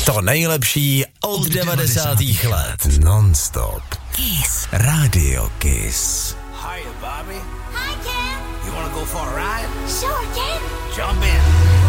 To nejlepší od 90. let. Non-stop. Kiss. Radio Kiss. Hiya, Bobby. Hi, Ken. You wanna go for a ride? Sure, Ken. Jump in.